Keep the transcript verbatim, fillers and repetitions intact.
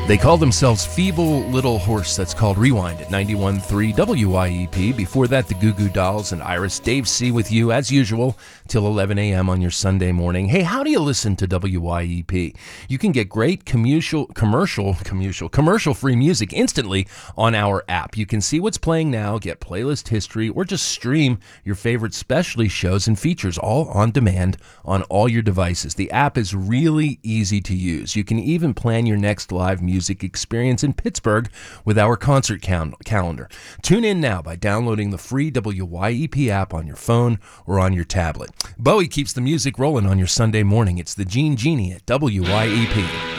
They call themselves Feeble Little Horse. That's called Rewind at ninety-one point three W Y E P. Before that, the Goo Goo Dolls and Iris. Dave C. with you, as usual, till eleven a.m. on your Sunday morning. Hey, how do you listen to W Y E P? You can get great commercial, commercial, commercial, commercial-free music instantly on our app. You can see what's playing now, get playlist history, or just stream your favorite specialty shows and features all on demand on all your devices. The app is really easy to use. You can even plan your next live music experience in Pittsburgh with our concert cal- calendar. Tune in now by downloading the free W Y E P app on your phone or on your tablet. Bowie keeps the music rolling on your Sunday morning. It's the Gene Genie at W Y E P.